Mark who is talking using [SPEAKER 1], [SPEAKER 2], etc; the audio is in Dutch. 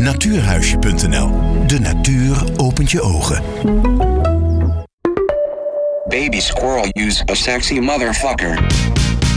[SPEAKER 1] Natuurhuisje.nl. De natuur opent je ogen.
[SPEAKER 2] Baby squirrel use a sexy motherfucker.